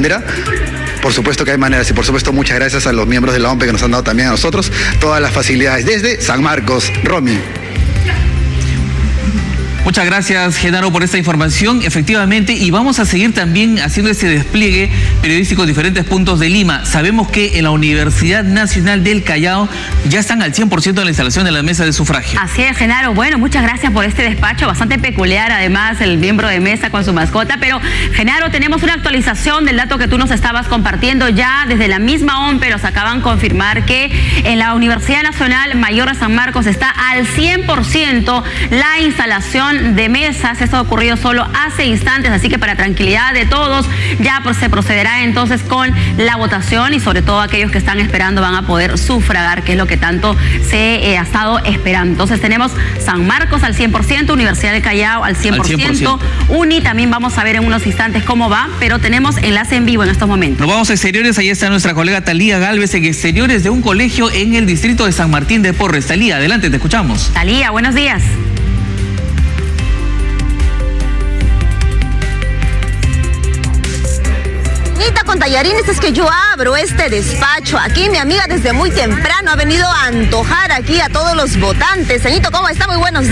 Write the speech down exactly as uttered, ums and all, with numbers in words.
bandera. Por supuesto que hay maneras y por supuesto muchas gracias a los miembros de la O M P E que nos han dado también a nosotros todas las facilidades desde San Marcos. Romy. Muchas gracias, Genaro, por esta información. Efectivamente, y vamos a seguir también haciendo ese despliegue periodístico en diferentes puntos de Lima. Sabemos que en la Universidad Nacional del Callao ya están al cien por ciento de la instalación de la mesa de sufragio. Así es, Genaro. Bueno, muchas gracias por este despacho, bastante peculiar, además, el miembro de mesa con su mascota. Pero, Genaro, tenemos una actualización del dato que tú nos estabas compartiendo. Ya desde la misma O M P E nos acaban de confirmar que en la Universidad Nacional Mayor de San Marcos está al cien por ciento la instalación de mesas. Esto ha ocurrido solo hace instantes, así que para tranquilidad de todos ya pues se procederá entonces con la votación y sobre todo aquellos que están esperando van a poder sufragar, que es lo que tanto se eh, ha estado esperando. Entonces tenemos San Marcos al cien por ciento, Universidad del Callao al cien por ciento, al cien por ciento. Uni también vamos a ver en unos instantes cómo va, pero tenemos enlace en vivo en estos momentos. Nos vamos a exteriores, ahí está nuestra colega Talía Galvez en exteriores de un colegio en el distrito de San Martín de Porres. Talía, adelante, te escuchamos. Talía, buenos días. Con tallarines es que yo abro este despacho. Aquí mi amiga desde muy temprano ha venido a antojar aquí a todos los votantes. Señito, ¿cómo está? Muy buenos días.